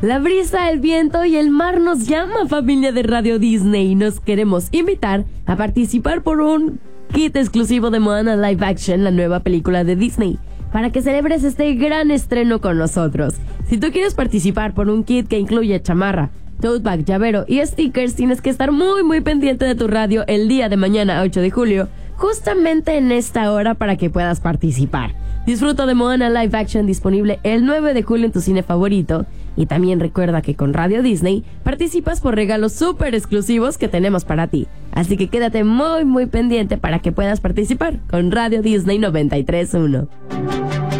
La brisa, el viento y el mar nos llama, familia de Radio Disney. Nos queremos invitar a participar por un kit exclusivo de Moana Live Action, la nueva película de Disney, para que celebres este gran estreno con nosotros. Si tú quieres participar por un kit que incluye chamarra, tote bag, llavero y stickers, tienes que estar muy pendiente de tu radio el día de mañana, 8 de julio, justamente en esta hora para que puedas participar. Disfruta de Moana Live Action, disponible el 9 de julio en tu cine favorito. Y también recuerda que con Radio Disney participas por regalos súper exclusivos que tenemos para ti. Así que quédate muy pendiente para que puedas participar con Radio Disney 93.1.